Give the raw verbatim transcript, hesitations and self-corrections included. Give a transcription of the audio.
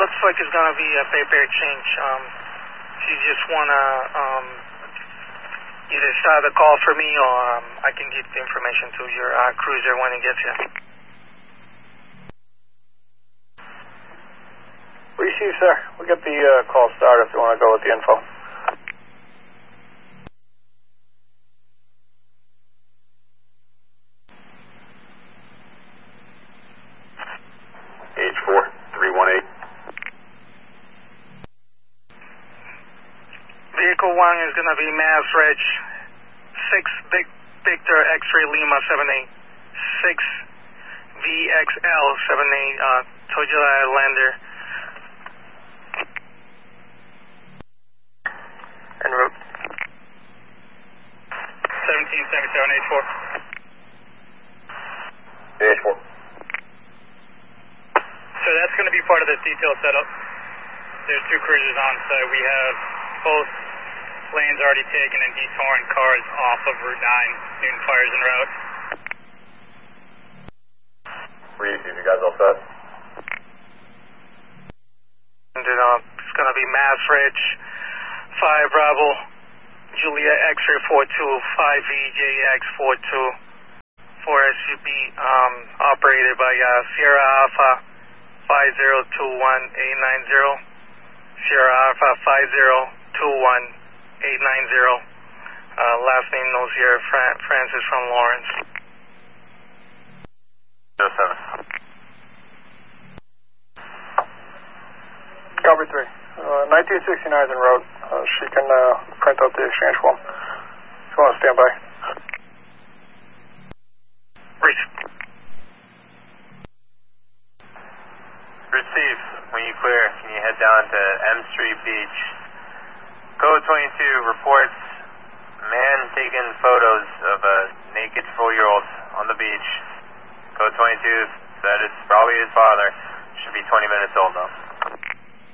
looks like it's going to be a paper exchange. Um, if you just want to um, either start the call for me or um, I can get the information to your uh, cruiser when it gets here. Receive, sir. We'll get the uh, call started if you want to go with the info. H four three one eight. Vehicle one is going to be Mass Reg six Big Victor X-Ray Lima seven eight six V X L seven eight uh, Toyota Lander. En route. seventeen seventy-seven H four. H four. So that's going to be part of this detail setup. There's two cruisers on site. We have both lanes already taken and detouring cars off of Route nine. Newton Fire's en route. Receive, you guys all set? And then uh, it's going to be Mass Reg five Bravo Julia X-Ray four two five V J X four two for S U B um, operated by uh, Sierra Alpha five zero two one eight nine zero. Sierra Alpha five zero two one eight nine zero. Uh, last name knows here, Fran Francis from Lawrence. zero seven. Copy three. Uh, nineteen sixty-nine is en route. Uh, she can uh, print out the exchange form. If you want to stand by. Reach. Receive. When you clear, can you head down to M Street Beach? Code twenty-two reports man taking photos of a naked four-year-old on the beach. Code twenty-two said it's probably his father. Should be twenty minutes old though.